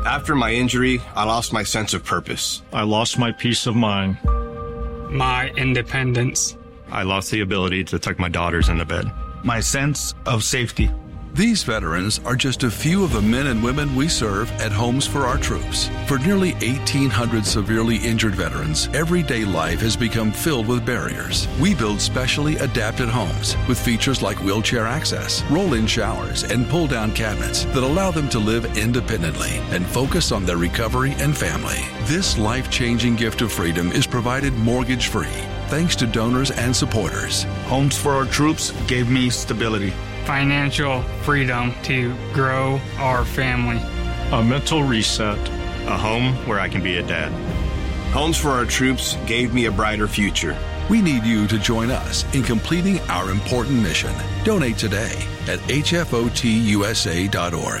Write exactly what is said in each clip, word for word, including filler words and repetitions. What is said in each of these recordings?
After my injury, I lost my sense of purpose. I lost my peace of mind. My independence. I lost the ability to tuck my daughters into bed. My sense of safety. These veterans are just a few of the men and women we serve at Homes for Our Troops. For nearly eighteen hundred severely injured veterans, everyday life has become filled with barriers. We build specially adapted homes with features like wheelchair access, roll-in showers, and pull-down cabinets that allow them to live independently and focus on their recovery and family. This life-changing gift of freedom is provided mortgage-free, thanks to donors and supporters. Homes for Our Troops gave me stability. Financial freedom to grow our family. A mental reset. A home where I can be a dad. Homes for Our Troops gave me a brighter future. We need you to join us in completing our important mission. Donate today at H F O T U S A dot org.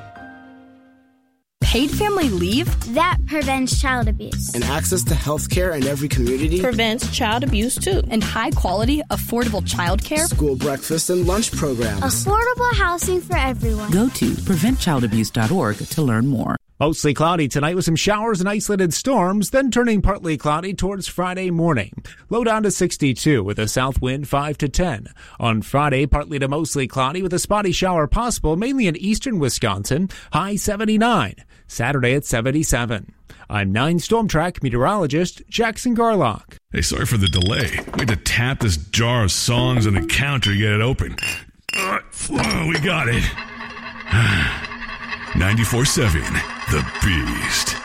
Paid family leave? That prevents child abuse. And access to health care in every community prevents child abuse, too. And high-quality, affordable child care? School breakfast and lunch programs. Affordable housing for everyone. Go to prevent child abuse dot org to learn more. Mostly cloudy tonight with some showers and isolated storms, then turning partly cloudy towards Friday morning. Low down to sixty-two with a south wind five to ten. On Friday, partly to mostly cloudy with a spotty shower possible, mainly in eastern Wisconsin. High seventy-nine. Saturday at seventy-seven. I'm nine Storm Track meteorologist Jackson Garlock. Hey, sorry for the delay. We had to tap this jar of songs on the counter to get it open. Uh, oh, we got it. ninety-four seven, The Beast.